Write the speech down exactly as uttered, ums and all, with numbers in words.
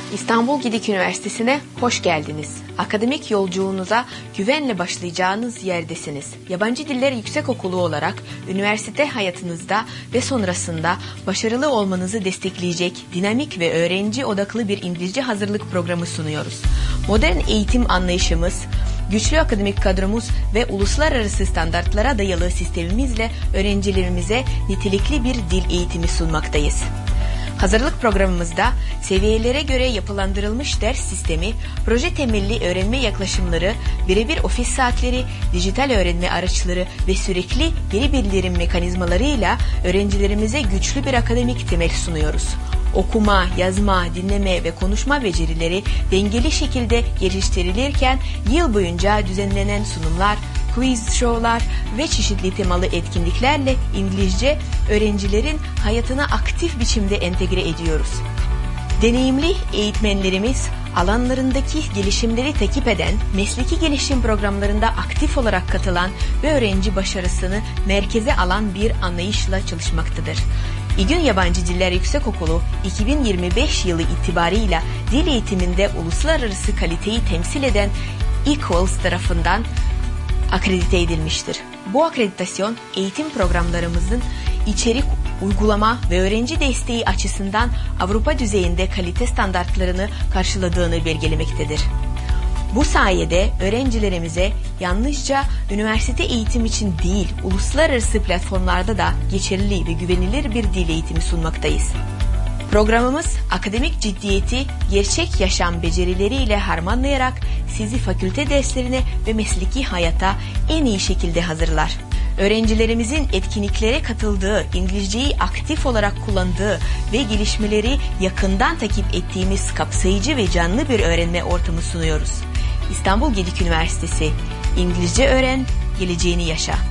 İstanbul Gidik Üniversitesi'ne hoş geldiniz. Akademik yolculuğunuza güvenle başlayacağınız yerdesiniz. Yabancı Diller Yüksekokulu olarak üniversite hayatınızda ve sonrasında başarılı olmanızı destekleyecek dinamik ve öğrenci odaklı bir İngilizce hazırlık programı sunuyoruz. Modern eğitim anlayışımız, güçlü akademik kadromuz ve uluslararası standartlara dayalı sistemimizle öğrencilerimize nitelikli bir dil eğitimi sunmaktayız. Hazırlık programımızda seviyelere göre yapılandırılmış ders sistemi, proje temelli öğrenme yaklaşımları, birebir ofis saatleri, dijital öğrenme araçları ve sürekli geri bildirim mekanizmalarıyla öğrencilerimize güçlü bir akademik temel sunuyoruz. Okuma, yazma, dinleme ve konuşma becerileri dengeli şekilde geliştirilirken yıl boyunca düzenlenen sunumlar, quiz show'lar ve çeşitli temalı etkinliklerle İngilizce öğrencilerin hayatına aktif biçimde entegre ediyoruz. Deneyimli eğitmenlerimiz alanlarındaki gelişimleri takip eden, mesleki gelişim programlarında aktif olarak katılan ve öğrenci başarısını merkeze alan bir anlayışla çalışmaktadır. İGÜN Yabancı Diller Yüksekokulu iki bin yirmi beş yılı itibarıyla dil eğitiminde uluslararası kaliteyi temsil eden Equals tarafından akredite edilmiştir. Bu akreditasyon eğitim programlarımızın içerik, uygulama ve öğrenci desteği açısından Avrupa düzeyinde kalite standartlarını karşıladığını belgelemektedir. Bu sayede öğrencilerimize yalnızca üniversite eğitim için değil, uluslararası platformlarda da geçerli ve güvenilir bir dil eğitimi sunmaktayız. Programımız akademik ciddiyeti gerçek yaşam becerileriyle harmanlayarak sizi fakülte derslerine ve mesleki hayata en iyi şekilde hazırlar. Öğrencilerimizin etkinliklere katıldığı, İngilizceyi aktif olarak kullandığı ve gelişmeleri yakından takip ettiğimiz kapsayıcı ve canlı bir öğrenme ortamı sunuyoruz. İstanbul Gidik Üniversitesi, İngilizce öğren, geleceğini yaşa.